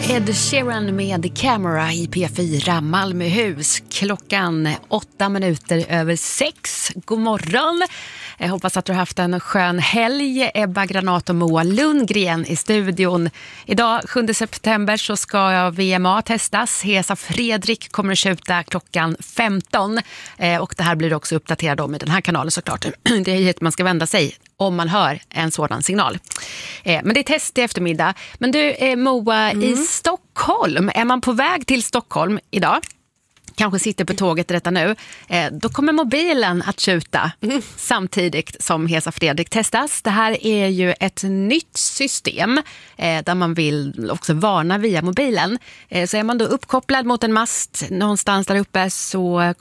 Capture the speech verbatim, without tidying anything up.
Ed Sheeran med Camera i P fyra Malmöhus. Klockan åtta minuter över sex. God morgon. Jag hoppas att du har haft en skön helg. Ebba Granat och Moa Lundgren i studion. Idag, sjunde september, så ska V M A testas. Hesa Fredrik kommer att skjuta klockan femton. Eh, och det här blir också uppdaterat om i den här kanalen såklart. Det är hit man ska vända sig om man hör en sådan signal. Eh, men det är test i eftermiddag. Men du, eh, Moa, mm. i Stockholm, är man på väg till Stockholm idag, kanske sitter på tåget detta nu, eh, då kommer mobilen att skjuta mm. samtidigt som Hesa Fredrik testas. Det här är ju ett nytt system eh, där man vill också varna via mobilen. Eh, så är man då uppkopplad mot en mast någonstans där uppe, så